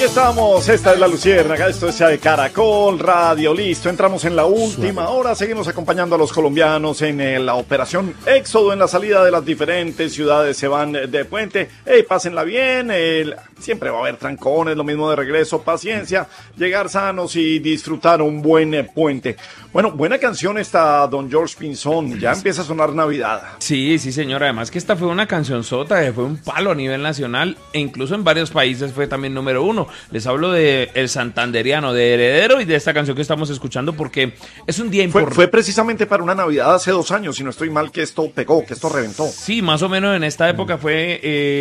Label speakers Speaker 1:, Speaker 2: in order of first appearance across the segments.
Speaker 1: estamos, esta es La Luciérnaga, esto es de Caracol Radio, listo, entramos en la última hora, seguimos acompañando a los colombianos en la operación Éxodo, en la salida de las diferentes ciudades, se van de puente, pásenla bien, siempre va a haber trancones, lo mismo de regreso, paciencia, llegar sanos y disfrutar un buen puente. Bueno, buena canción esta, don George Pinzón, ya empieza a sonar Navidad.
Speaker 2: Sí, señor, además que esta fue una cancionzota, que fue un palo a nivel nacional, e incluso en varios países fue también número 1. Les hablo de El Santanderiano, de Heredero, y de esta canción que estamos escuchando porque es un día importante.
Speaker 1: Fue precisamente para una Navidad hace 2 años, si no estoy mal, que esto pegó, que esto reventó.
Speaker 2: Sí, más o menos en esta época fue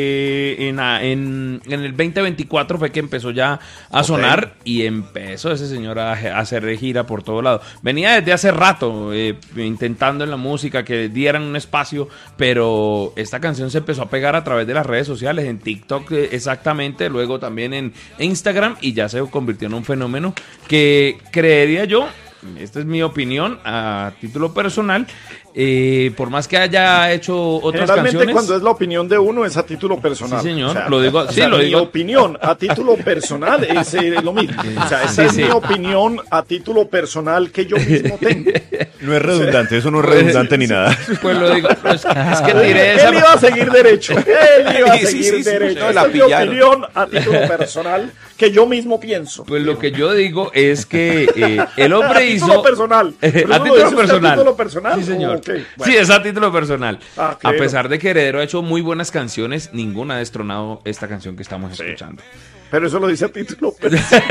Speaker 2: en el 2024 fue que empezó ya a sonar y empezó ese señor a hacer de gira por todo lado. Venía desde hace rato intentando en la música que dieran un espacio, pero esta canción se empezó a pegar a través de las redes sociales, en TikTok exactamente, luego también en Instagram, y ya se convirtió en un fenómeno que creería yo, esta es mi opinión a título personal, por más que haya hecho otras
Speaker 1: generalmente
Speaker 2: canciones,
Speaker 1: cuando es la opinión de uno es a título personal.
Speaker 2: Sí, señor,
Speaker 1: o sea,
Speaker 2: lo digo, sí, lo
Speaker 1: mi
Speaker 2: digo.
Speaker 1: opinión a título personal es lo mismo. O sea, esa es mi opinión a título personal que yo mismo tengo.
Speaker 3: No es redundante, eso no es redundante ni nada.
Speaker 2: Pues lo digo, es que tiré esa.
Speaker 1: Él iba a seguir derecho. Él iba a seguir derecho.
Speaker 4: No,
Speaker 1: Esa
Speaker 4: la
Speaker 1: es mi
Speaker 4: pillaron.
Speaker 1: opinión a título personal que yo mismo pienso.
Speaker 2: Pues lo que yo digo es que el hombre hizo...
Speaker 1: A título personal.
Speaker 2: A título personal.
Speaker 1: ¿A título personal?
Speaker 2: Sí, señor.
Speaker 1: Okay, bueno.
Speaker 2: Sí, es a título personal.
Speaker 1: Ah,
Speaker 2: A
Speaker 1: claro.
Speaker 2: pesar de que Heredero ha hecho muy buenas canciones, ninguna ha destronado esta canción que estamos escuchando.
Speaker 1: Pero eso lo dice a título personal.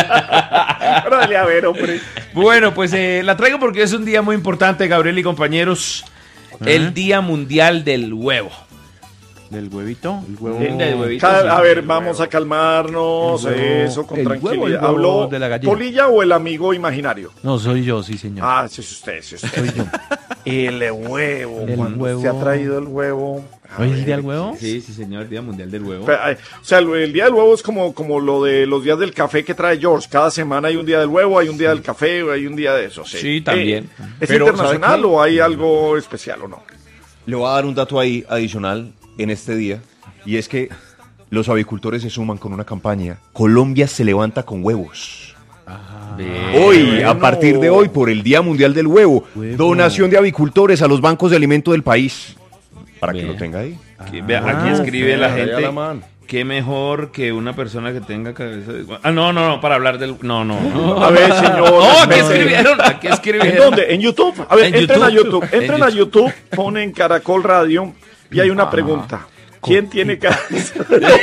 Speaker 1: Pero dale a ver, hombre.
Speaker 2: Bueno, pues la traigo porque es un día muy importante, Gabriel y compañeros. El Día Mundial del Huevo.
Speaker 4: ¿Del huevito?
Speaker 2: El huevito, sí.
Speaker 1: A ver, vamos a calmarnos, eso, con
Speaker 4: el huevo,
Speaker 1: tranquilidad.
Speaker 4: el huevo
Speaker 1: ¿Habló
Speaker 4: de la gallina.
Speaker 1: Polilla o el amigo imaginario?
Speaker 4: No, soy yo, sí, señor.
Speaker 1: Ah, sí, es usted, sí, es usted.
Speaker 4: Soy yo.
Speaker 1: El huevo,
Speaker 4: El
Speaker 1: cuando
Speaker 4: huevo.
Speaker 1: se ha traído el huevo. A
Speaker 4: ¿Hoy es el
Speaker 1: ver,
Speaker 4: día del huevo?
Speaker 2: Sí, señor, el Día Mundial del Huevo.
Speaker 1: pero, o sea, el día del huevo es como lo de los días del café que trae George. Cada semana hay un día del huevo, hay un día del café, hay un día de eso. Sí,
Speaker 2: Sí, también.
Speaker 1: ¿Es
Speaker 3: Pero,
Speaker 1: internacional
Speaker 3: ¿sabe qué?
Speaker 1: o hay algo especial o no?
Speaker 3: Le voy a dar un dato ahí adicional en este día, y es que los avicultores se suman con una campaña. Colombia se levanta con huevos. Hoy,
Speaker 1: bueno.
Speaker 3: a partir de hoy, por el Día Mundial del Huevo, donación de avicultores a los bancos de alimento del país. Para que
Speaker 2: Bien.
Speaker 3: lo tenga ahí.
Speaker 2: Aquí escribe la
Speaker 3: vea la
Speaker 2: gente.
Speaker 3: mano.
Speaker 2: Qué mejor que una persona que tenga cabeza de... no, para hablar del... No.
Speaker 1: A ver, señor.
Speaker 2: No, aquí
Speaker 1: respete.
Speaker 2: escribieron.
Speaker 1: ¿En dónde? ¿En YouTube? A ver,
Speaker 2: En
Speaker 1: entren a
Speaker 2: YouTube.
Speaker 1: YouTube. Entren a YouTube, ponen Caracol Radio y hay una pregunta. ¿Quién tiene cabeza?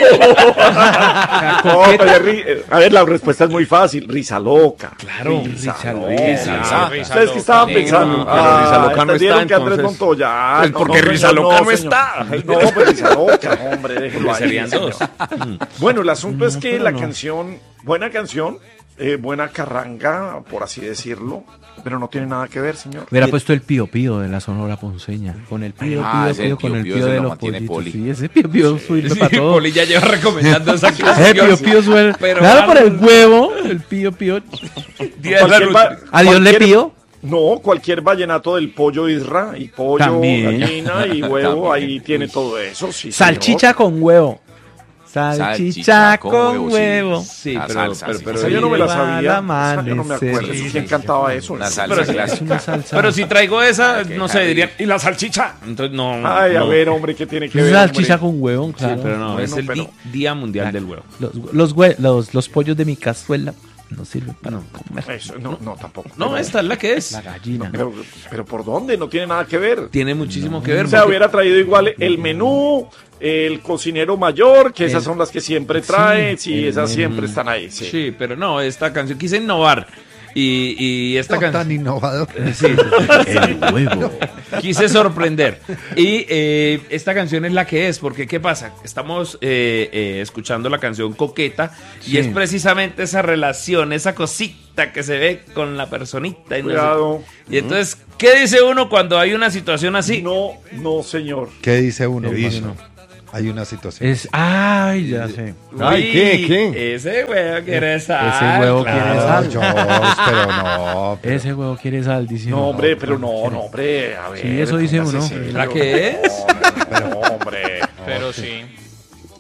Speaker 1: No, pero a ver, la respuesta es muy fácil. Risa loca.
Speaker 2: Claro,
Speaker 1: Risa
Speaker 2: Risa
Speaker 1: loca. ¿Ustedes qué estaban pensando?
Speaker 3: pero Risa loca no
Speaker 1: entendieron
Speaker 3: está,
Speaker 1: que Andrés
Speaker 3: entonces.
Speaker 1: Montoya.
Speaker 3: Pues porque Risa loca no
Speaker 1: señor.
Speaker 3: está.
Speaker 1: No, pues Risa loca, hombre, déjelo
Speaker 2: Porque
Speaker 1: ahí.
Speaker 2: serían
Speaker 1: señor.
Speaker 2: dos.
Speaker 1: Bueno, el asunto es que
Speaker 4: pero
Speaker 1: la
Speaker 4: no.
Speaker 1: canción, buena canción, buena carranga, por así decirlo, pero no tiene nada que ver, señor.
Speaker 4: Hubiera puesto el Pío Pío de la Sonora Ponceña. Con el Pío
Speaker 5: Ah,
Speaker 4: Pío
Speaker 5: ese
Speaker 4: Pío,
Speaker 5: Pío
Speaker 4: con el
Speaker 5: Pío
Speaker 4: Pío
Speaker 5: se
Speaker 4: de
Speaker 5: lo
Speaker 4: los
Speaker 5: mantiene
Speaker 4: pollitos.
Speaker 5: Poli.
Speaker 4: Sí, ese Pío Pío sirve para todo.
Speaker 2: Poli ya lleva recomendando esa
Speaker 4: Ese
Speaker 2: canción.
Speaker 4: Pío Pío suena.
Speaker 2: Pero
Speaker 4: Claro, por el
Speaker 2: algo-
Speaker 4: huevo, el Pío Pío.
Speaker 2: Día de la
Speaker 1: Cualquier
Speaker 2: luz.
Speaker 1: va-
Speaker 4: A Dios le
Speaker 1: cualquier-
Speaker 4: pido.
Speaker 1: No, cualquier vallenato del pollo isra y pollo,
Speaker 4: También.
Speaker 1: gallina y huevo, ahí tiene todo eso, sí.
Speaker 4: Salchicha con huevo. Salchicha con huevo.
Speaker 2: Sí,
Speaker 5: La
Speaker 2: pero,
Speaker 5: salsa,
Speaker 2: pero,
Speaker 5: sí.
Speaker 2: pero,
Speaker 1: Esa yo no me la sabía.
Speaker 4: Al
Speaker 1: Esa yo no me acuerdo.
Speaker 4: amanecer.
Speaker 1: ¿Quién cantaba eso?
Speaker 5: Una
Speaker 2: pero,
Speaker 5: salsa
Speaker 4: Es
Speaker 5: clásica.
Speaker 4: una salsa.
Speaker 2: pero si traigo esa,
Speaker 5: que
Speaker 2: no sé,
Speaker 5: Harry.
Speaker 2: dirían, ¿y la salchicha? Entonces, no.
Speaker 1: Ay, a
Speaker 2: no.
Speaker 1: ver, hombre, ¿qué tiene que
Speaker 4: Es
Speaker 1: ver?
Speaker 4: salchicha
Speaker 1: hombre?
Speaker 4: con huevo,
Speaker 2: Sí,
Speaker 4: claro.
Speaker 2: pero no,
Speaker 1: Bueno,
Speaker 2: es el
Speaker 1: pero-
Speaker 2: Día Mundial del Huevo.
Speaker 4: Los pollos de mi cazuela no sirven para comer.
Speaker 1: Eso, no, tampoco.
Speaker 2: No,
Speaker 1: Pero-
Speaker 2: esta es la que es.
Speaker 4: La gallina.
Speaker 1: pero ¿por dónde? No tiene nada que ver.
Speaker 2: Tiene muchísimo que ver.
Speaker 1: O sea,
Speaker 2: porque-
Speaker 1: hubiera traído igual el menú, el cocinero mayor, que esas son las que siempre trae, sí, esas siempre están ahí, sí.
Speaker 2: Sí, pero no, esta canción quise innovar. Y esta canción.
Speaker 6: innovador.
Speaker 2: Sí,
Speaker 4: El huevo.
Speaker 2: quise sorprender. Y esta canción es la que es, porque ¿qué pasa? Estamos escuchando la canción Coqueta y
Speaker 4: Sí.
Speaker 2: es precisamente esa relación, esa cosita que se ve con la personita. Y, no sé-
Speaker 1: Cuidado.
Speaker 2: y entonces, ¿qué dice uno cuando hay una situación así?
Speaker 1: No, señor.
Speaker 6: ¿Qué dice uno?
Speaker 3: ¿Qué dice?
Speaker 6: cuando hay una situación?
Speaker 4: Ay, ya sé.
Speaker 3: Ay, ¿qué?
Speaker 2: Uy, ese huevo quiere sal.
Speaker 4: Ese huevo quiere
Speaker 6: No,
Speaker 4: sal.
Speaker 6: George, pero no. pero-
Speaker 4: Ese huevo quiere sal, dice
Speaker 1: No,
Speaker 4: uno.
Speaker 1: hombre, pero no, hombre, a ver.
Speaker 4: Sí, eso dice
Speaker 1: póngase
Speaker 4: uno.
Speaker 1: serio.
Speaker 2: ¿La qué es?
Speaker 1: No, hombre.
Speaker 5: Pero sí.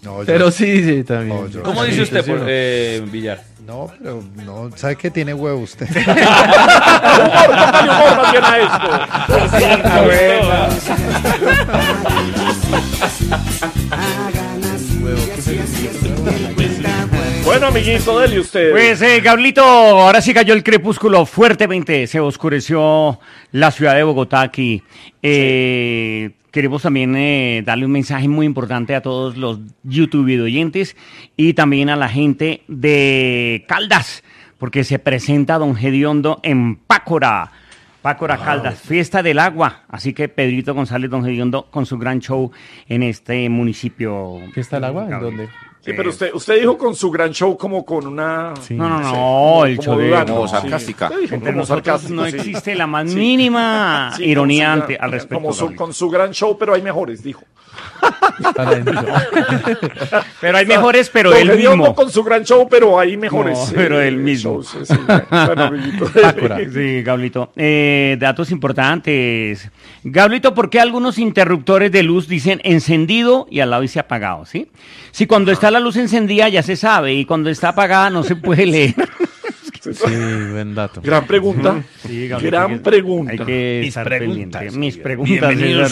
Speaker 6: No, yo-
Speaker 4: Pero sí, también.
Speaker 6: No, yo-
Speaker 2: ¿Cómo dice usted, Villar?
Speaker 6: No, pero no, ¿sabe qué tiene huevo usted?
Speaker 1: Póngale humor más bien a esto. Bueno, amiguito, dele usted.
Speaker 5: Pues, Gablito, ahora sí cayó el crepúsculo fuertemente, se oscureció la ciudad de Bogotá aquí. Queremos también darle un mensaje muy importante a todos los YouTube oyentes y también a la gente de Caldas, porque se presenta Don Gediondo en Pácora. Pácora, Caldas, Fiesta del Agua. Así que Pedrito González, Don Gediondo, con su gran show en este municipio.
Speaker 4: ¿Fiesta del agua? ¿En dónde?
Speaker 1: Sí, pero usted dijo con su gran show como con una...
Speaker 4: Sí.
Speaker 5: No, el show de...
Speaker 1: dudando,
Speaker 3: como
Speaker 1: sí.
Speaker 3: sarcástica.
Speaker 1: Usted dijo
Speaker 5: Entre
Speaker 1: como
Speaker 5: nosotros
Speaker 1: sarcástico,
Speaker 5: no
Speaker 1: sí.
Speaker 5: existe la más mínima
Speaker 1: Sí,
Speaker 5: ironía
Speaker 1: con su
Speaker 5: ante,
Speaker 1: gran-
Speaker 5: al respecto.
Speaker 1: como
Speaker 5: Gabriel.
Speaker 1: con su gran show, pero hay mejores, dijo.
Speaker 4: Para adentro.
Speaker 5: Pero hay mejores, pero
Speaker 1: Don
Speaker 5: él
Speaker 1: Gediondo
Speaker 5: mismo.
Speaker 1: con su gran show, pero hay mejores.
Speaker 5: No, pero él mismo.
Speaker 1: shows, sí. Bueno, amiguito.
Speaker 4: Pácora.
Speaker 5: Sí, Gablito. Datos importantes. Gablito, ¿por qué algunos interruptores de luz dicen encendido y al lado dice apagado? ¿Sí? Si cuando está la luz encendida ya se sabe y cuando está apagada no se puede leer.
Speaker 4: Sí, buen dato.
Speaker 1: Gran pregunta.
Speaker 5: Sí, Gablito,
Speaker 1: Gran pregunta.
Speaker 5: Hay que
Speaker 2: Mis
Speaker 5: estar
Speaker 2: preguntas,
Speaker 5: pendiente. Mis
Speaker 2: Gabriel.
Speaker 5: preguntas.
Speaker 2: Bienvenidos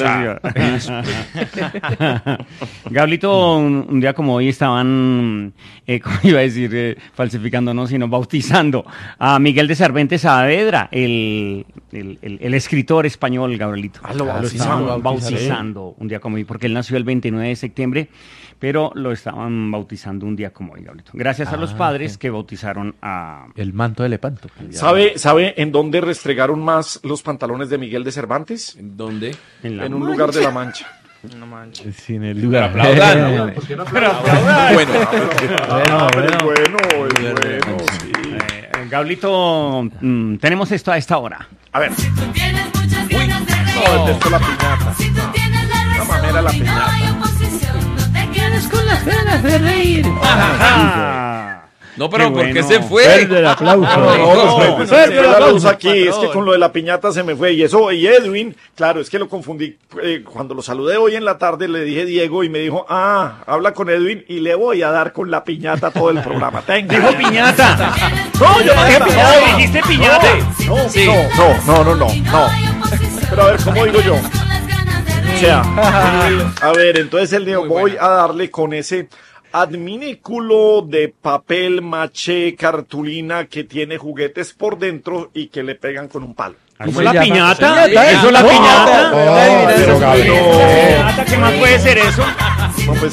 Speaker 5: César. Gablito, un día como hoy estaban, ¿cómo iba a decir? Falsificando, no, sino bautizando a Miguel de Cervantes Saavedra, el escritor español, Gabrielito.
Speaker 1: Lo
Speaker 5: Lo
Speaker 1: bautizaron.
Speaker 5: estaban bautizando un día como hoy, porque él nació el 29 de septiembre, pero lo estaban bautizando un día como hoy, Gabrielito. Gracias a los padres que bautizaron a...
Speaker 4: El manto de Lepanto.
Speaker 1: ¿Sabe en dónde restregaron más los pantalones de Miguel de Cervantes?
Speaker 2: ¿En dónde?
Speaker 5: la
Speaker 1: En un lugar de la Mancha.
Speaker 4: Sí, en el lugar.
Speaker 2: Aplaudan, ¿no?
Speaker 3: Bueno,
Speaker 1: Pero es bueno, es bueno, sí.
Speaker 5: Gablito, tenemos esto a esta hora.
Speaker 1: A ver,
Speaker 7: Tienes muchas ganas de reír.
Speaker 1: no, detesto la piñata.
Speaker 7: Si tú tienes la
Speaker 1: La mamera la
Speaker 7: razón y no hay oposición, no te quedes con las ganas de reír.
Speaker 2: No, pero
Speaker 5: Qué
Speaker 2: ¿por qué
Speaker 5: bueno.
Speaker 2: se fue?
Speaker 6: el aplauso.
Speaker 1: No, se me fue la luz aquí, es que con lo de la piñata se me fue. Y eso, y Edwin, claro, es que lo confundí. Cuando lo saludé hoy en la tarde le dije Diego y me dijo, habla con Edwin y le voy a dar con la piñata todo el programa. Tenga.
Speaker 5: Dijo piñata.
Speaker 1: No, yo no dije piñata.
Speaker 5: No, dijiste piñata.
Speaker 1: No,
Speaker 2: Sí.
Speaker 1: no. Pero a ver, ¿cómo digo yo? O sea, a ver, entonces el día voy a darle con ese adminículo de papel maché cartulina que tiene juguetes por dentro y que le pegan con un palo.
Speaker 5: ¿Eso es la piñata?
Speaker 4: Piñata,
Speaker 5: ¿Eso es la piñata?
Speaker 1: Pero Gabriel,
Speaker 5: ¿Piñata? ¿Qué más puede ser eso?
Speaker 1: no, pues,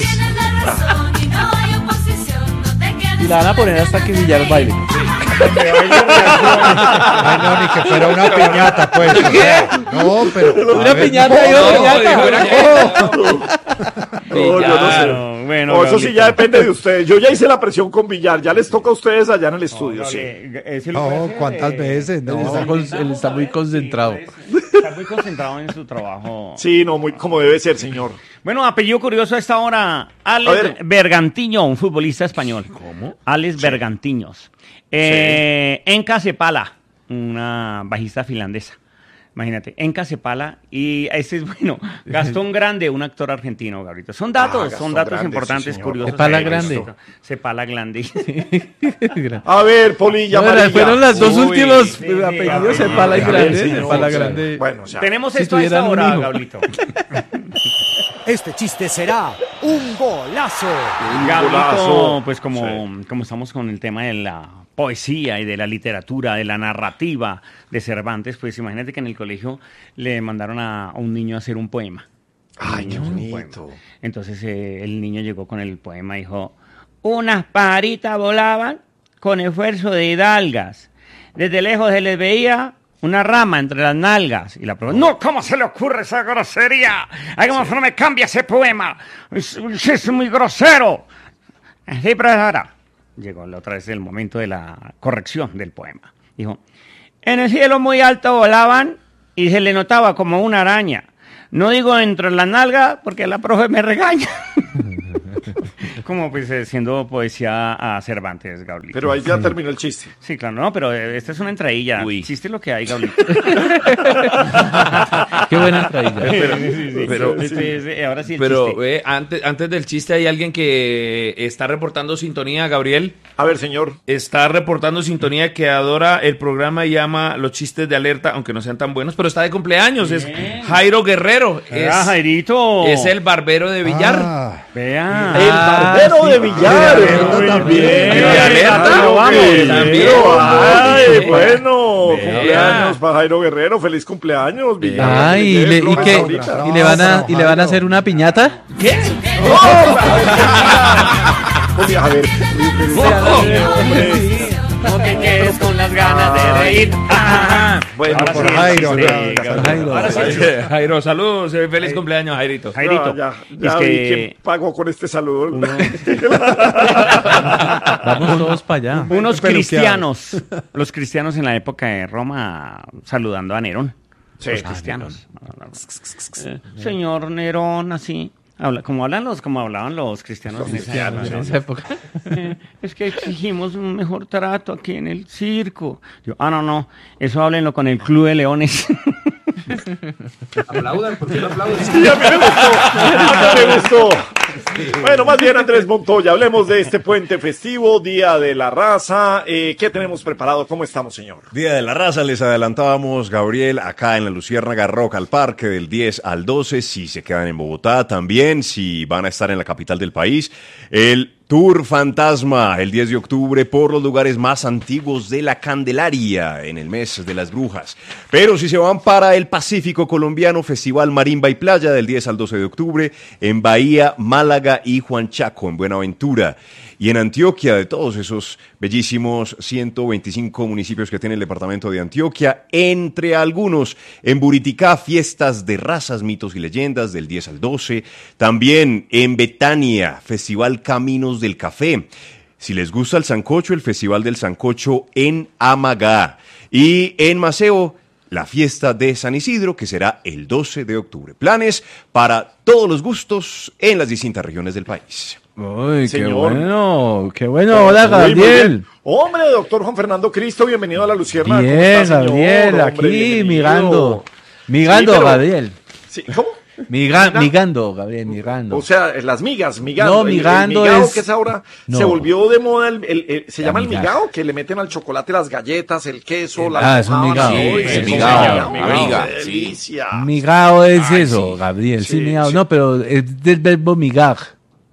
Speaker 4: Y la van a poner hasta que Villar baile.
Speaker 6: Ay, no, ni que fuera una piñata, pues. No, pero.
Speaker 4: Una
Speaker 6: a ver,
Speaker 4: piñata y otra
Speaker 2: dijo,
Speaker 4: piñata.
Speaker 1: no, yo no sé.
Speaker 5: Claro, bueno,
Speaker 1: No, eso sí
Speaker 5: Gablito.
Speaker 1: ya depende de ustedes. Yo ya hice la presión con Villar, ya les toca a ustedes allá en el estudio, sí.
Speaker 6: No, ¿cuántas veces?
Speaker 4: Él
Speaker 6: No.
Speaker 4: él está muy concentrado.
Speaker 5: Está muy concentrado en su trabajo.
Speaker 1: Sí, no, muy como debe ser, señor.
Speaker 5: Bueno, apellido curioso a esta hora.
Speaker 1: A
Speaker 5: Alex
Speaker 1: ver.
Speaker 5: Bergantiño, un futbolista español. ¿Cómo? Alex Bergantiños. Enka Cepala, una bajista finlandesa. Imagínate, Enka Cepala y este es bueno, Gastón Grande, un actor argentino, Gabrielito. Son datos
Speaker 1: Gastón
Speaker 5: Grande,
Speaker 1: sí,
Speaker 5: importantes,
Speaker 1: señor.
Speaker 5: curiosos.
Speaker 4: Cepala
Speaker 5: de
Speaker 4: Grande.
Speaker 5: esto. Cepala Grande.
Speaker 1: A ver, Polilla,
Speaker 4: Bueno,
Speaker 1: amarilla.
Speaker 4: fueron las dos
Speaker 5: Uy,
Speaker 4: últimos
Speaker 5: sí,
Speaker 4: apellidos,
Speaker 5: sí,
Speaker 4: Cepala y
Speaker 1: sí,
Speaker 4: Grande.
Speaker 1: sí,
Speaker 4: Cepala
Speaker 1: sí.
Speaker 4: Grande.
Speaker 1: Bueno, o sea,
Speaker 5: Tenemos
Speaker 4: Si
Speaker 5: esto a esta
Speaker 4: tuvieran un
Speaker 5: hora,
Speaker 4: hijo.
Speaker 5: Gablito.
Speaker 8: Este chiste será un golazo.
Speaker 5: Gablito,
Speaker 1: golazo.
Speaker 5: pues como estamos con el tema de la poesía y de la literatura, de la narrativa de Cervantes, pues imagínate que en el colegio le mandaron a un niño a hacer un poema.
Speaker 1: Ay, qué
Speaker 5: Un
Speaker 1: bonito.
Speaker 5: poema. Entonces el niño llegó con el poema y dijo, unas pajaritas volaban con esfuerzo de hidalgas. Desde lejos se les veía una rama entre las nalgas. Y la pregunta, no, ¿cómo se le ocurre esa grosería? Ay, ¿cómo no me cambia ese poema? Es muy grosero. Sí, profesora. Llegó otra vez el momento de la corrección del poema. Dijo, en el cielo muy alto volaban y se le notaba como una araña. No digo entre las nalgas porque la profe me regaña. como pues siendo poesía a Cervantes, Gaulito.
Speaker 1: Pero ahí ya terminó el chiste.
Speaker 5: Sí, claro, no, pero esta es una entradilla.
Speaker 2: Uy.
Speaker 5: Chiste lo que hay, Gaulito.
Speaker 4: Qué buena entradilla.
Speaker 2: Pero-
Speaker 5: Ahora sí el
Speaker 2: Pero
Speaker 5: chiste.
Speaker 2: antes del chiste hay alguien que está reportando sintonía, Gabriel.
Speaker 1: A ver, señor.
Speaker 2: Está reportando sintonía que adora el programa y ama los chistes de alerta, aunque no sean tan buenos, pero está de cumpleaños. Es Jairo Guerrero.
Speaker 5: Ah, Jairito.
Speaker 2: Es el barbero de Villar.
Speaker 6: Ah,
Speaker 5: Vea.
Speaker 1: El barbero de Villar. Muy bien.
Speaker 2: Y de alerta,
Speaker 1: Jairo
Speaker 2: vamos,
Speaker 1: Guerrero.
Speaker 2: también.
Speaker 1: Ay,
Speaker 2: Bien.
Speaker 1: bueno.
Speaker 2: Vea.
Speaker 1: Cumpleaños para Jairo Guerrero. Feliz cumpleaños, Villar.
Speaker 4: Ah, ¿y
Speaker 1: Tiene
Speaker 4: le
Speaker 1: flores ahorita.
Speaker 4: van a hacer una piñata?
Speaker 1: Oye, a ver.
Speaker 5: No te quedes con las ganas de reír.
Speaker 1: Bueno,
Speaker 5: Ahora
Speaker 6: por
Speaker 5: sí,
Speaker 6: Jairo,
Speaker 5: sí,
Speaker 6: ya,
Speaker 5: Gabriel.
Speaker 4: Jairo.
Speaker 5: Ahora sí.
Speaker 2: Jairo, saludos. Feliz cumpleaños, Jairito.
Speaker 5: Jairito.
Speaker 1: Ya
Speaker 5: es
Speaker 1: vi
Speaker 5: que
Speaker 1: quién pagó con este saludo.
Speaker 4: Vamos todos para allá.
Speaker 5: unos
Speaker 6: Peluqueado.
Speaker 5: cristianos, los cristianos en la época de Roma, saludando a Nerón. Los cristianos. Señor Nerón, así. Como hablaban los cristianos en esa época.
Speaker 4: En esa época.
Speaker 5: Es que exigimos un mejor trato aquí en el circo. Yo, no, eso háblenlo con el Club de Leones.
Speaker 2: Aplaudan, ¿por qué no aplauden?
Speaker 1: Sí, a mí me gustó. A mí me gustó. Bueno, más bien Andrés Montoya, hablemos de este puente festivo, Día de la Raza. ¿Qué tenemos preparado? ¿Cómo estamos, señor?
Speaker 3: Día de la Raza, les adelantábamos, Gabriel, acá en la Luciérnaga Rock al Parque del 10 al 12, si se quedan en Bogotá también, si van a estar en la capital del país. El Tour Fantasma, el 10 de octubre, por los lugares más antiguos de la Candelaria, en el mes de las brujas. Pero si se van para el Pacífico colombiano, Festival Marimba y Playa, del 10 al 12 de octubre, en Bahía, Málaga y Juanchaco, en Buenaventura. Y en Antioquia, de todos esos bellísimos 125 municipios que tiene el departamento de Antioquia, entre algunos, en Buriticá, fiestas de razas, mitos y leyendas del 10 al 12. También en Betania, Festival Caminos del Café. Si les gusta el sancocho, el Festival del Sancocho en Amagá. Y en Maceo, la fiesta de San Isidro, que será el 12 de octubre. Planes para todos los gustos en las distintas regiones del país.
Speaker 4: Uy,
Speaker 1: Señor.
Speaker 4: qué bueno. Hola,
Speaker 1: Muy bien.
Speaker 4: Gabriel.
Speaker 1: Hombre, doctor Juan Fernando Cristo, bienvenido a la Luciérnaga. ¿Cómo
Speaker 4: Bien,
Speaker 1: está, señor?
Speaker 4: Gabriel,
Speaker 1: Hombre,
Speaker 4: aquí
Speaker 1: bienvenido.
Speaker 4: migando,
Speaker 1: Sí, pero-
Speaker 4: Gabriel.
Speaker 1: Sí, ¿cómo?
Speaker 4: Migando, Gabriel, migando.
Speaker 1: O sea, las migas, migando.
Speaker 4: No, migando
Speaker 1: el migao
Speaker 4: es-
Speaker 1: que es ahora,
Speaker 4: No.
Speaker 1: se volvió de moda, se llama el
Speaker 4: migaja.
Speaker 1: migao, que le meten al chocolate las galletas, el queso, la
Speaker 4: es un
Speaker 1: almojábana.
Speaker 4: migao.
Speaker 1: Uy,
Speaker 4: Sí,
Speaker 1: sí,
Speaker 4: el
Speaker 3: migao,
Speaker 2: miga,
Speaker 1: qué
Speaker 2: sí.
Speaker 1: delicia.
Speaker 4: Migao es
Speaker 1: Ay,
Speaker 4: eso,
Speaker 1: sí.
Speaker 4: Gabriel. Sí,
Speaker 1: Sí,
Speaker 4: migao.
Speaker 1: sí.
Speaker 4: No, pero es del verbo migar.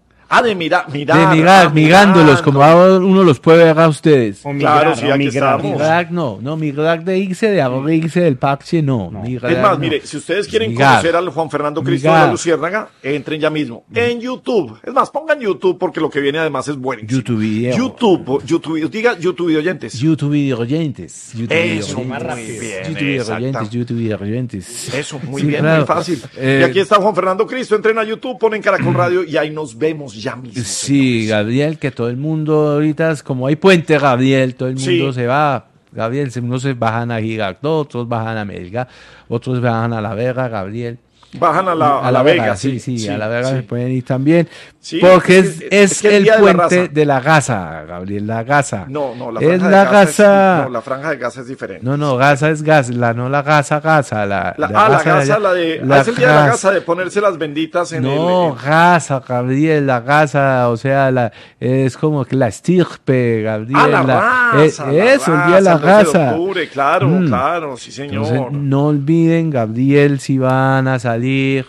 Speaker 1: De mirar.
Speaker 4: De migar, migándolos, como ahora uno los puede ver a ustedes.
Speaker 5: O
Speaker 1: Claro,
Speaker 5: migrar,
Speaker 1: sí,
Speaker 5: o
Speaker 1: aquí
Speaker 5: migrar.
Speaker 1: estamos.
Speaker 4: Migrar no, migrar de irse, de irse del parche, no. Migrar,
Speaker 1: Es más,
Speaker 4: no.
Speaker 1: mire, si ustedes quieren
Speaker 4: Migar.
Speaker 1: conocer al Juan Fernando Cristo de
Speaker 4: Migar.
Speaker 1: la Luciérnaga, entren ya mismo en YouTube. Es más, pongan YouTube porque lo que viene además es buenísimo.
Speaker 4: YouTube video.
Speaker 1: YouTube, diga YouTube video oyentes.
Speaker 4: YouTube video oyentes.
Speaker 1: Eso, muy bien,
Speaker 4: YouTube video oyentes,
Speaker 1: exactamente.
Speaker 4: YouTube video oyentes.
Speaker 1: Eso, muy
Speaker 4: Sí,
Speaker 1: bien,
Speaker 4: claro.
Speaker 1: muy fácil.
Speaker 4: Eh,
Speaker 1: Y aquí está Juan Fernando Cristo, entren a YouTube, ponen Caracol Radio y ahí nos vemos ya mismo.
Speaker 4: Sí, Gabriel, que todo el mundo ahorita es como hay puente, Gabriel, todo el mundo
Speaker 1: Sí.
Speaker 4: se va. Gabriel, unos se bajan a Girardot, otros bajan a Melga, otros bajan a La Vega, Gabriel.
Speaker 1: Bajan a la Vega,
Speaker 4: sí,
Speaker 1: sí,
Speaker 4: a La Vega
Speaker 1: sí.
Speaker 4: se pueden ir también.
Speaker 1: Sí,
Speaker 4: porque
Speaker 1: es que
Speaker 4: es
Speaker 1: el
Speaker 4: el
Speaker 1: día de la
Speaker 4: puente
Speaker 1: raza.
Speaker 4: de la Gaza, Gabriel, la Gaza.
Speaker 1: No, la
Speaker 4: es
Speaker 1: franja
Speaker 4: la
Speaker 1: de Gaza.
Speaker 4: Gaza.
Speaker 1: No, la franja de Gaza es diferente.
Speaker 4: No, Gaza es Gaza, no la Gaza. La
Speaker 1: La
Speaker 4: Gaza
Speaker 1: Gaza,
Speaker 4: allá.
Speaker 1: es el día de la Gaza de ponerse las benditas en
Speaker 4: No,
Speaker 1: el...
Speaker 4: Gaza, Gabriel, la Gaza, o sea, es como que la estirpe, Gabriel.
Speaker 1: la raza.
Speaker 4: Eso, el día de la
Speaker 1: el 12 de
Speaker 4: Gaza.
Speaker 1: octubre, claro,
Speaker 4: Mm.
Speaker 1: claro, sí señor.
Speaker 4: Entonces, no olviden, Gabriel, si van a salir,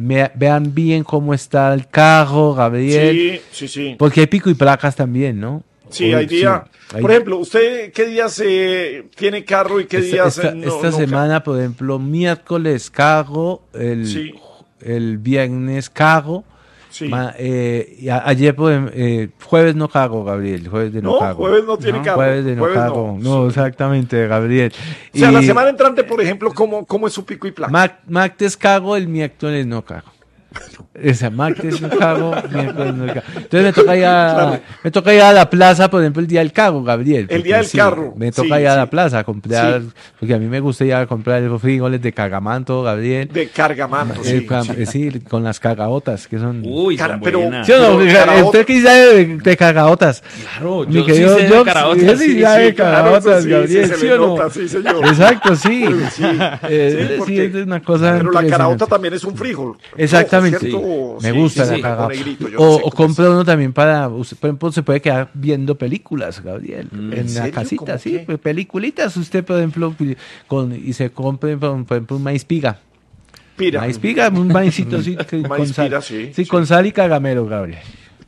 Speaker 4: vean bien cómo está el carro, Gabriel.
Speaker 1: Sí.
Speaker 4: Porque hay pico y placas también, ¿no?
Speaker 1: Sí, hay día.
Speaker 4: hay-
Speaker 1: Por ejemplo, ¿usted qué días tiene carro y qué días no?
Speaker 4: esta semana, por ejemplo, miércoles carro,
Speaker 1: Sí.
Speaker 4: el viernes carro.
Speaker 1: Sí.
Speaker 4: Y ayer, jueves no cago, Gabriel. Jueves de no,
Speaker 1: No,
Speaker 4: cago.
Speaker 1: jueves no tiene carro.
Speaker 4: Jueves de no
Speaker 1: Jueves
Speaker 4: cago.
Speaker 1: no.
Speaker 4: No, exactamente, Gabriel.
Speaker 1: O sea,
Speaker 4: Y
Speaker 1: la semana entrante, por ejemplo, ¿cómo es su pico y placa?
Speaker 4: martes cago, el miércoles no cago. Esa martes no cago, miércoles no cago. Entonces me toca ir a la plaza, por ejemplo, el día del carro, Gabriel.
Speaker 1: El día del carro.
Speaker 4: Me toca
Speaker 1: Sí,
Speaker 4: ir a la
Speaker 1: sí.
Speaker 4: plaza a comprar,
Speaker 1: Sí.
Speaker 4: porque a mí me gusta ir a comprar los frijoles de cargamanto, Gabriel.
Speaker 1: De cargamanto, sí.
Speaker 4: Sí, con las cagaotas, que son...
Speaker 2: Uy,
Speaker 1: Cara,
Speaker 2: son
Speaker 1: pero-
Speaker 2: buenas.
Speaker 4: ¿Sí o no?
Speaker 1: pero caraota-
Speaker 4: ¿Usted qué sabe de cagaotas?
Speaker 2: Claro,
Speaker 4: Mi
Speaker 2: yo sí
Speaker 4: querido
Speaker 2: sé de
Speaker 4: Jox,
Speaker 2: caraotas,
Speaker 4: yo sí
Speaker 2: sí,
Speaker 4: sabe de
Speaker 1: claro,
Speaker 4: cagaotas,
Speaker 1: eso sí,
Speaker 4: Gabriel,
Speaker 1: sí se
Speaker 4: ¿sí
Speaker 1: le
Speaker 4: o no?
Speaker 1: nota, sí, señor.
Speaker 4: Exacto, sí.
Speaker 1: Sí,
Speaker 4: Sí, es una cosa
Speaker 1: pero la caraota
Speaker 4: impresionante.
Speaker 1: también es un frijol.
Speaker 4: Exactamente.
Speaker 1: Rojo, ¿cierto?
Speaker 4: Me
Speaker 1: Sí,
Speaker 4: gusta
Speaker 1: sí,
Speaker 4: la
Speaker 1: sí,
Speaker 4: cagada.
Speaker 1: con negrito, yo no sé
Speaker 4: O
Speaker 1: cómo
Speaker 4: compra
Speaker 1: es.
Speaker 4: uno también para, usted, por ejemplo, se puede quedar viendo películas, Gabriel, en la
Speaker 1: serio?
Speaker 4: casita,
Speaker 1: ¿Cómo
Speaker 4: sí,
Speaker 1: qué?
Speaker 4: pues, peliculitas, usted, por ejemplo, y se compra, por ejemplo, un maíz piga.
Speaker 1: Pira.
Speaker 4: Maíz piga, un maízito así, con
Speaker 1: Maíz
Speaker 4: sal.
Speaker 1: pira, sí,
Speaker 4: Sí,
Speaker 1: sí.
Speaker 4: con sal y cagamelo, Gabriel.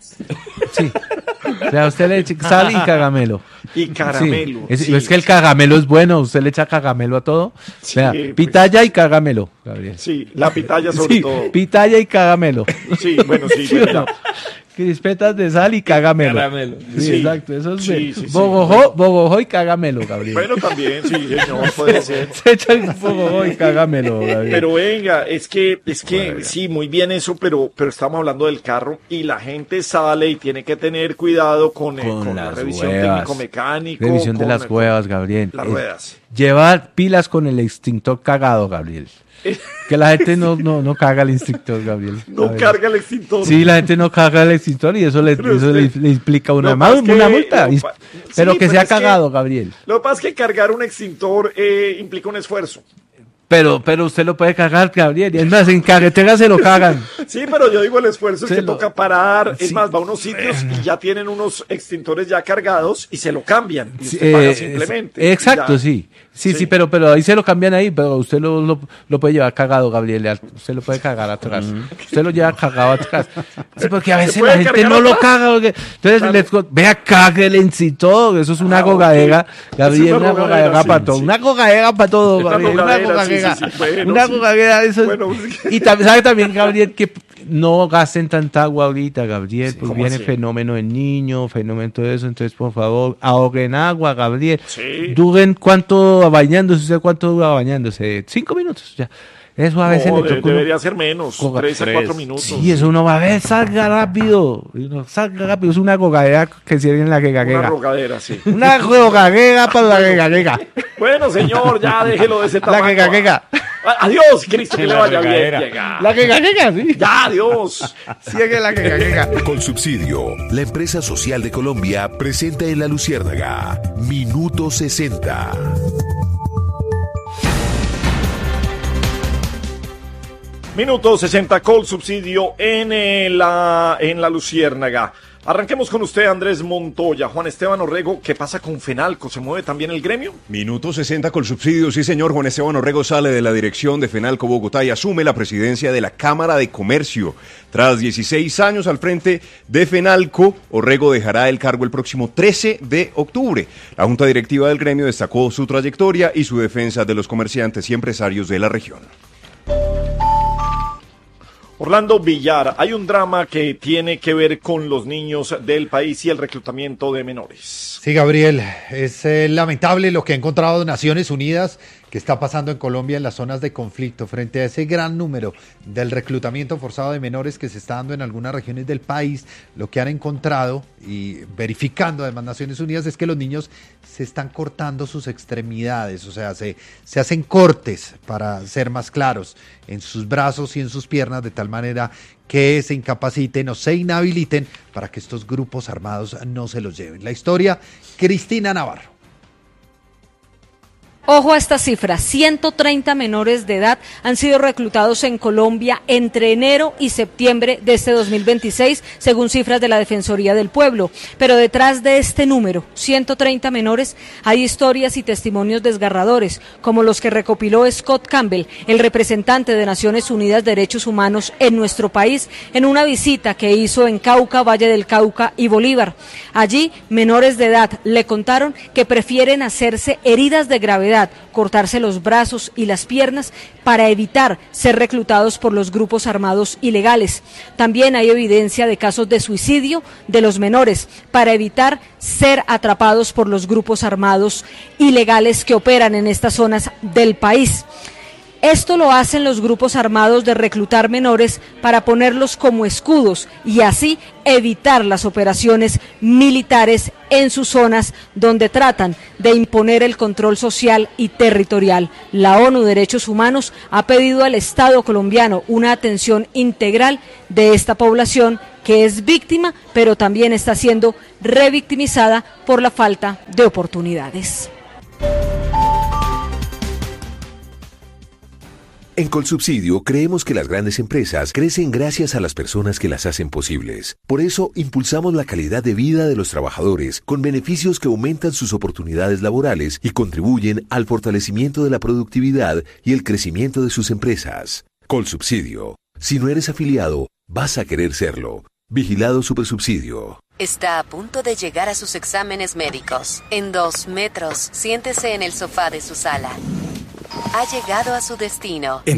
Speaker 4: Sí. O sea, usted le echa sal y cagamelo.
Speaker 1: Y caramelo.
Speaker 4: Sí. Es,
Speaker 1: sí,
Speaker 4: es que el
Speaker 1: sí.
Speaker 4: cagamelo es bueno, usted le echa cagamelo a todo.
Speaker 1: Sí,
Speaker 4: Vea,
Speaker 1: pues.
Speaker 4: pitaya y cagamelo, Gabriel.
Speaker 1: Sí, la pitaya sobre
Speaker 4: Sí,
Speaker 1: todo.
Speaker 4: pitaya y cagamelo.
Speaker 1: Sí, bueno, sí,
Speaker 4: ¿Sí o
Speaker 1: verdad.
Speaker 4: no? Crispetas de sal y cagamelo.
Speaker 2: Caramelo.
Speaker 4: Sí,
Speaker 1: Sí.
Speaker 4: exacto. Eso es
Speaker 1: Sí,
Speaker 4: de
Speaker 1: sí, sí.
Speaker 4: bogojó y cagamelo, Gabriel.
Speaker 1: Bueno, también, sí, señor, puede ser.
Speaker 4: Se echa el bogojó y cagamelo, Gabriel.
Speaker 1: Pero venga, es que sí, muy bien eso, pero estamos hablando del carro y la gente sale y tiene que tener cuidado con la
Speaker 4: las
Speaker 1: revisión
Speaker 4: huevas.
Speaker 1: técnico-mecánico.
Speaker 4: Revisión de
Speaker 1: con
Speaker 4: las huevas, Gabriel.
Speaker 1: Las ruedas.
Speaker 4: Llevar pilas con el extintor cagado, Gabriel. Que la gente no caga el extintor, Gabriel.
Speaker 1: No
Speaker 4: Gabriel.
Speaker 1: carga el extintor.
Speaker 4: Sí, la gente no carga el extintor y eso le implica una
Speaker 1: Lo que pasa es que-
Speaker 4: multa.
Speaker 1: lo pa-
Speaker 4: Pero
Speaker 1: sí,
Speaker 4: que
Speaker 1: pero
Speaker 4: sea
Speaker 1: es que-
Speaker 4: cagado, Gabriel.
Speaker 1: Lo que pasa es que cargar un extintor implica un esfuerzo.
Speaker 4: Pero usted lo puede cagar, Gabriel. Y es más, en carretera se lo cagan.
Speaker 1: Sí, pero yo digo el esfuerzo es
Speaker 4: Se
Speaker 1: que
Speaker 4: lo-
Speaker 1: toca parar. Es
Speaker 4: Sí.
Speaker 1: más, va a unos sitios y ya tienen unos extintores ya cargados y se lo cambian. Y
Speaker 4: Sí,
Speaker 1: usted paga simplemente.
Speaker 4: exacto,
Speaker 1: Ya.
Speaker 4: sí. Sí,
Speaker 1: Sí.
Speaker 4: pero ahí se lo cambian ahí, pero usted lo puede llevar cagado, Gabriel. Usted lo puede cagar atrás. Usted lo lleva cagado atrás. Sí, porque a veces
Speaker 1: puede
Speaker 4: la gente
Speaker 1: cargar
Speaker 4: no lo
Speaker 1: atrás?
Speaker 4: caga. Entonces,
Speaker 1: Claro.
Speaker 4: vea, cáguelense y todo. Eso es una
Speaker 1: Ah,
Speaker 4: gogadera,
Speaker 1: ok.
Speaker 4: Gabriel.
Speaker 1: Es
Speaker 4: Una gogadera
Speaker 1: sí,
Speaker 4: para todo.
Speaker 1: sí.
Speaker 4: Una gogadera para todo,
Speaker 1: Una
Speaker 4: Gabriel. Una
Speaker 1: gogadera, sí,
Speaker 4: gogadera.
Speaker 1: sí, sí, bueno,
Speaker 4: Una
Speaker 1: sí.
Speaker 4: gogadera, eso es-
Speaker 1: Bueno,
Speaker 4: Y sabe también, Gabriel, que no gasten tanta agua ahorita, Gabriel, porque
Speaker 1: ¿cómo
Speaker 4: viene
Speaker 1: así?
Speaker 4: fenómeno del niño, fenómeno todo eso, entonces por favor, ahorren agua, Gabriel.
Speaker 1: Sí.
Speaker 4: Duren cuánto bañándose, ¿usted cuánto dura bañándose? 5 minutos, ya. Eso a veces
Speaker 1: No,
Speaker 4: le toca uno-
Speaker 1: debería ser menos,
Speaker 4: Coga-
Speaker 1: 3 a 4 minutos.
Speaker 4: Sí, eso uno va a ver, salga rápido. Salga rápido, es una gogadera que sirve en la
Speaker 1: Una
Speaker 4: regadera.
Speaker 1: rogadera, sí.
Speaker 4: Una gogadera para la regadera.
Speaker 1: Bueno, señor, ya déjelo de ese
Speaker 4: La
Speaker 1: tamaño.
Speaker 4: regadera.
Speaker 1: Adiós, Cristo, que le
Speaker 2: La
Speaker 1: vaya bien.
Speaker 2: regadera.
Speaker 1: Llega.
Speaker 4: La regadera, sí.
Speaker 1: Ya, adiós.
Speaker 4: Sigue la regadera.
Speaker 9: Con subsidio, la empresa social de Colombia presenta en La Luciérnaga Minuto 60.
Speaker 1: Minuto 60 Col Subsidio en la Luciérnaga. Arranquemos con usted, Andrés Montoya. Juan Esteban Orrego, ¿qué pasa con Fenalco? ¿Se mueve también el gremio?
Speaker 3: Minuto 60 con subsidio, sí señor. Juan Esteban Orrego sale de la dirección de Fenalco Bogotá y asume la presidencia de la Cámara de Comercio. Tras 16 años al frente de Fenalco, Orrego dejará el cargo el próximo 13 de octubre. La Junta Directiva del gremio destacó su trayectoria y su defensa de los comerciantes y empresarios de la región.
Speaker 1: Orlando Villar, hay un drama que tiene que ver con los niños del país y el reclutamiento de menores.
Speaker 6: Sí, Gabriel, es lamentable lo que ha encontrado Naciones Unidas que está pasando en Colombia en las zonas de conflicto frente a ese gran número del reclutamiento forzado de menores que se está dando en algunas regiones del país. Lo que han encontrado y verificando además Naciones Unidas es que los niños se están cortando sus extremidades, o sea, se hacen cortes, para ser más claros, en sus brazos y en sus piernas de tal manera que se incapaciten o se inhabiliten para que estos grupos armados no se los lleven. La historia, Cristina Navarro.
Speaker 10: Ojo a esta cifra, 130 menores de edad han sido reclutados en Colombia entre enero y septiembre de este 2026, según cifras de la Defensoría del Pueblo. Pero detrás de este número, 130 menores, hay historias y testimonios desgarradores, como los que recopiló Scott Campbell, el representante de Naciones Unidas Derechos Humanos en nuestro país, en una visita que hizo en Cauca, Valle del Cauca y Bolívar. Allí, menores de edad le contaron que prefieren hacerse heridas de gravedad, cortarse los brazos y las piernas para evitar ser reclutados por los grupos armados ilegales. También hay evidencia de casos de suicidio de los menores para evitar ser atrapados por los grupos armados ilegales que operan en estas zonas del país. Esto lo hacen los grupos armados de reclutar menores para ponerlos como escudos y así evitar las operaciones militares en sus zonas donde tratan de imponer el control social y territorial. La ONU Derechos Humanos ha pedido al Estado colombiano una atención integral de esta población que es víctima, pero también está siendo revictimizada por la falta de oportunidades.
Speaker 9: En Colsubsidio creemos que las grandes empresas crecen gracias a las personas que las hacen posibles. Por eso impulsamos la calidad de vida de los trabajadores con beneficios que aumentan sus oportunidades laborales y contribuyen al fortalecimiento de la productividad y el crecimiento de sus empresas. Colsubsidio. Si no eres afiliado, vas a querer serlo. Vigilado Supersubsidio.
Speaker 11: Está a punto de llegar a sus exámenes médicos. En 2 metros, siéntese en el sofá de su sala. Ha llegado a su destino.
Speaker 8: En